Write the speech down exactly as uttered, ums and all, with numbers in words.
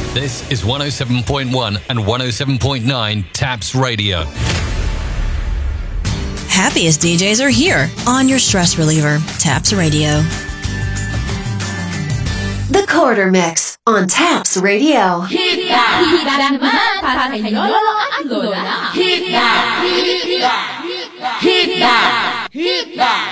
This is one oh seven point one and one oh seven point nine Taps Radio. Happiest D Js are here on your stress reliever, Taps Radio. The Quarter Mix on Taps Radio. Hit that! Hit that! Hit that! Hit that! Hit that! Hit that!